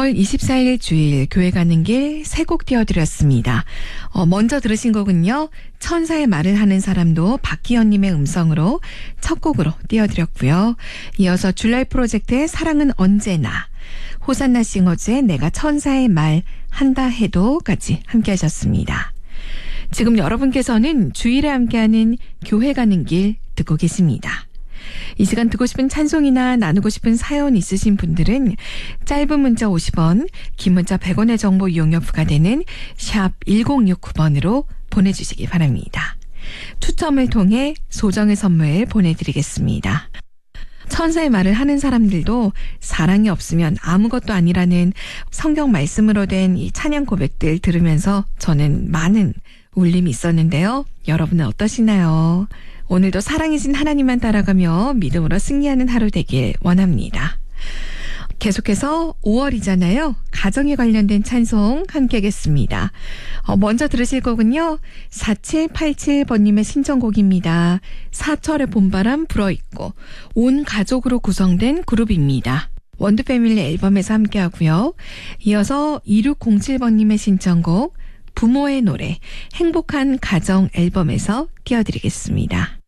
5월 24일 주일 교회 가는 길 세 곡 띄워드렸습니다. 먼저 들으신 곡은요. 천사의 말을 하는 사람도 박기현님의 음성으로 첫 곡으로 띄워드렸고요. 이어서 줄라이 프로젝트의 사랑은 언제나, 호산나 싱어즈의 내가 천사의 말 한다 해도까지 함께 하셨습니다. 지금 여러분께서는 주일에 함께하는 교회 가는 길 듣고 계십니다. 이 시간 듣고 싶은 찬송이나 나누고 싶은 사연 있으신 분들은 짧은 문자 50원, 긴 문자 100원의 정보 이용료 부과되는 샵 1069번으로 보내주시기 바랍니다. 추첨을 통해 소정의 선물 보내드리겠습니다. 천사의 말을 하는 사람들도 사랑이 없으면 아무것도 아니라는 성경 말씀으로 된 이 찬양 고백들 들으면서 저는 많은 울림이 있었는데요. 여러분은 어떠시나요? 오늘도 사랑이신 하나님만 따라가며 믿음으로 승리하는 하루 되길 원합니다. 계속해서 5월이잖아요. 가정에 관련된 찬송 함께 하겠습니다. 먼저 들으실 곡은요. 4787번님의 신청곡입니다. 사철의 봄바람 불어있고 온 가족으로 구성된 그룹입니다. 원두패밀리 앨범에서 함께 하고요. 이어서 2607번님의 신청곡 부모의 노래 행복한 가정 앨범에서 띄워드리겠습니다.